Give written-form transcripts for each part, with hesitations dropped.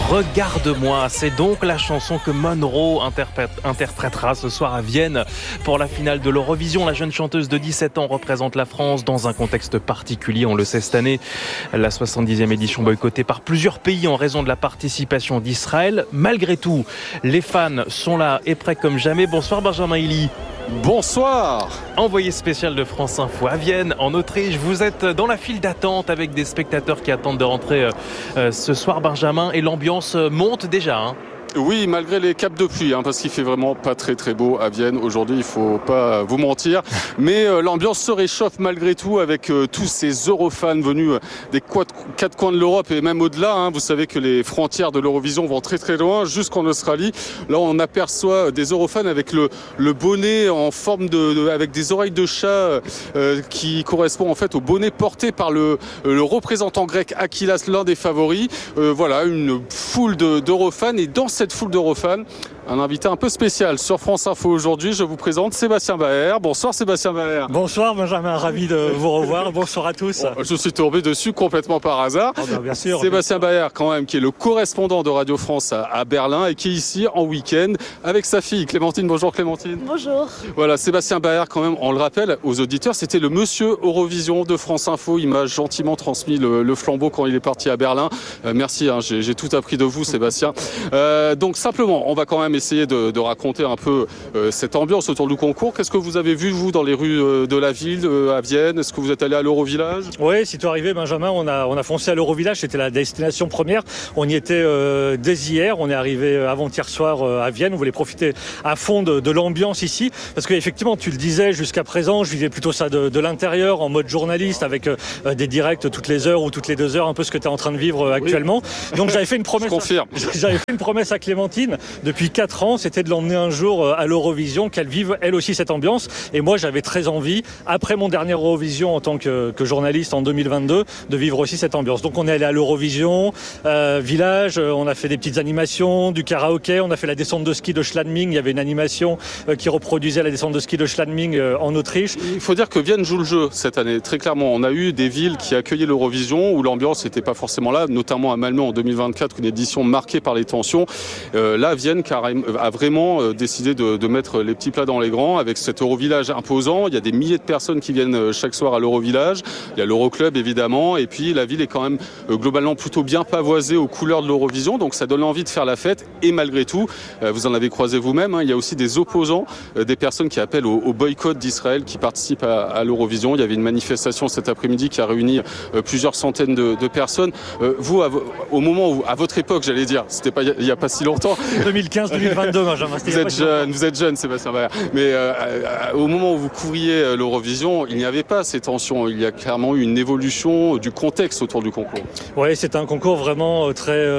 Regarde-moi, c'est donc la chanson que Monroe interprétera ce soir à Vienne pour la finale de l'Eurovision. La jeune chanteuse de 17 ans représente la France dans un contexte particulier. On le sait cette année, la 70e édition boycottée par plusieurs pays en raison de la participation d'Israël. Malgré tout, les fans sont là et prêts comme jamais. Bonsoir Benjamin Hilly. Bonsoir. Envoyé spécial de France Info à Vienne, en Autriche. Vous êtes dans la file d'attente avec des spectateurs qui attendent de rentrer ce soir, Benjamin. Et l'ambiance monte déjà. Oui, malgré les capes de pluie, parce qu'il fait vraiment pas très très beau à Vienne aujourd'hui, il faut pas vous mentir. Mais l'ambiance se réchauffe malgré tout avec tous ces Eurofans venus des quatre coins de l'Europe et même au-delà. Vous savez que les frontières de l'Eurovision vont très très loin, jusqu'en Australie. Là, on aperçoit des Eurofans avec le bonnet en forme avec des oreilles de chat qui correspond en fait au bonnet porté par le représentant grec Achillas, l'un des favoris. Voilà, une foule d'Eurofans et dans cette foule d'Eurofans, un invité un peu spécial sur France Info aujourd'hui. Je vous présente Sébastien Baer. Bonsoir Sébastien Baer. Bonsoir Benjamin, ravi de vous revoir. Bonsoir à tous. Je suis tombé dessus complètement par hasard. Bien sûr. Sébastien Baer quand même, qui est le correspondant de Radio France à Berlin et qui est ici en week-end avec sa fille Clémentine. Bonjour Clémentine. Bonjour. Voilà, Sébastien Baer quand même, on le rappelle aux auditeurs, c'était le monsieur Eurovision de France Info. Il m'a gentiment transmis le flambeau quand il est parti à Berlin. Merci, j'ai tout appris de vous Sébastien. Donc simplement, on va quand même essayer de raconter un peu cette ambiance autour du concours. Qu'est-ce que vous avez vu, vous, dans les rues de la ville, à Vienne? Est-ce que vous êtes allé à l'Eurovillage? Oui, si tu es arrivé, Benjamin, on a foncé à l'Eurovillage. C'était la destination première. On y était dès hier. On est arrivé avant-hier soir à Vienne. On voulait profiter à fond de l'ambiance ici. Parce qu'effectivement, tu le disais, jusqu'à présent, je vivais plutôt ça de l'intérieur, en mode journaliste, avec des directs toutes les heures ou toutes les 2 heures, un peu ce que tu es en train de vivre actuellement. Oui. Donc j'avais fait une promesse. Je confirme. J'avais fait une promesse à Clémentine depuis 4 ans, c'était de l'emmener un jour à l'Eurovision, qu'elle vive elle aussi cette ambiance. Et moi, j'avais très envie, après mon dernier Eurovision en tant que journaliste en 2022, de vivre aussi cette ambiance. Donc on est allé à l'Eurovision, village, on a fait des petites animations, du karaoké, on a fait la descente de ski de Schladming. Il y avait une animation qui reproduisait la descente de ski de Schladming en Autriche. Il faut dire que Vienne joue le jeu cette année, très clairement. On a eu des villes qui accueillaient l'Eurovision où l'ambiance n'était pas forcément là, notamment à Malmö en 2024, une édition marquée par les tensions. Là, Vienne a vraiment décidé de mettre les petits plats dans les grands avec cet Eurovillage imposant. Il y a des milliers de personnes qui viennent chaque soir à l'Eurovillage. Il y a l'Euroclub évidemment, et puis la ville est quand même globalement plutôt bien pavoisée aux couleurs de l'Eurovision, donc ça donne envie de faire la fête. Et malgré tout, vous en avez croisé vous-même, il y a aussi des opposants, des personnes qui appellent au boycott d'Israël qui participent à l'Eurovision. Il y avait une manifestation cet après-midi qui a réuni plusieurs centaines de personnes. Vous, au moment où, à votre époque, j'allais dire, c'était pas il y a pas si longtemps. 2015-2022, Benjamin. Vous êtes jeune, Sébastien Baer. Mais au moment où vous couvriez l'Eurovision, il n'y avait pas ces tensions. Il y a clairement eu une évolution du contexte autour du concours. Oui, c'est un concours vraiment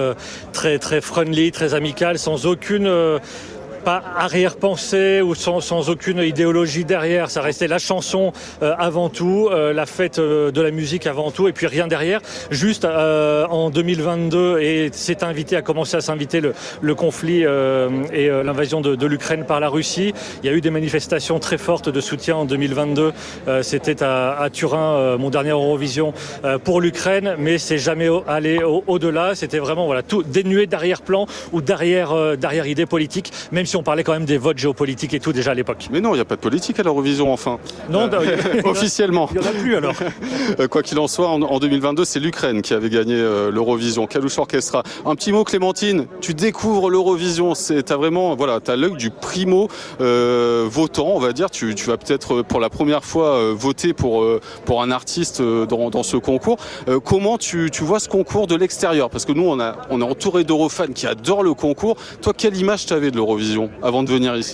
très friendly, très amical, sans aucune... pas arrière-pensée ou sans aucune idéologie derrière. Ça restait la chanson avant tout, la fête de la musique avant tout, et puis rien derrière. Juste en 2022, et a commencé à s'inviter le conflit et l'invasion de l'Ukraine par la Russie. Il y a eu des manifestations très fortes de soutien en 2022. C'était à Turin, mon dernier Eurovision, pour l'Ukraine, mais c'est jamais allé au-delà. C'était vraiment tout dénué d'arrière-plan ou derrière idées politiques, même si on parlait quand même des votes géopolitiques et tout déjà à l'époque. Mais non, il n'y a pas de politique à l'Eurovision enfin. Non, officiellement. Il n'y en a plus alors. Quoi qu'il en soit, en 2022, c'est l'Ukraine qui avait gagné l'Eurovision. Kalush Orchestra. Un petit mot, Clémentine, tu découvres l'Eurovision. T'as vraiment, t'as l'œil du primo votant, on va dire. Tu vas peut-être pour la première fois voter pour un artiste dans ce concours. Comment tu vois ce concours de l'extérieur? Parce que nous, on est entouré d'Eurofans qui adorent le concours. Toi, quelle image tu avais de l'Eurovision avant de venir ici?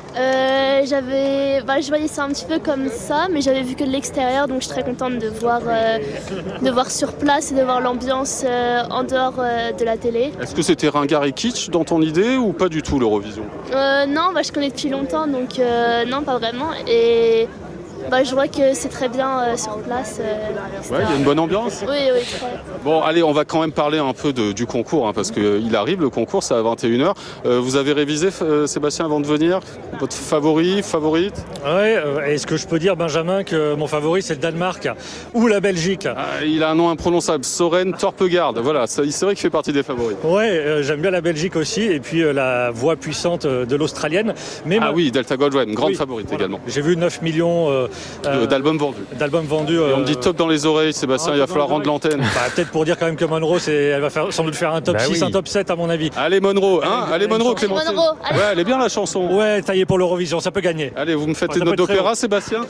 Je voyais ça un petit peu comme ça, mais j'avais vu que de l'extérieur, donc je suis très contente de voir sur place et de voir l'ambiance en dehors de la télé. Est-ce que c'était ringard et kitsch dans ton idée ou pas du tout l'Eurovision? Non, je connais depuis longtemps, donc non, pas vraiment. Et je vois que c'est très bien sur place. Ouais, il y a une bonne ambiance. Oui, très. Bon, allez, on va quand même parler un peu du concours, hein, parce qu'il arrive, le concours, c'est à 21h. Vous avez révisé, Sébastien, avant de venir? Votre favorite? Oui, est-ce que je peux dire, Benjamin, que mon favori, c'est le Danemark ou la Belgique? Il a un nom imprononçable, Soren Torpegaard. Voilà, c'est vrai qu'il fait partie des favoris. Oui, j'aime bien la Belgique aussi, et puis la voix puissante de l'Australienne. Oui, Delta Goldwyn, grande favorite voilà. également. J'ai vu 9 millions d'albums vendus. Et on me dit top dans les oreilles, Sébastien, il va falloir rendre l'antenne. Peut-être pour dire quand même que Monroe, elle va sans doute faire un top 6, un top 7 à mon avis. Allez Monroe, allez Monroe, Clémentine. Ouais, elle est bien la chanson. Ouais, taillé pour l'Eurovision, ça peut gagner. Allez, vous me faites une note d'opéra, Sébastien?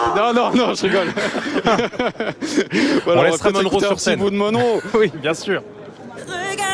Non, je rigole. Voilà, on laissera Monroe sur scène. Un petit bout de Monroe. Oui, bien sûr.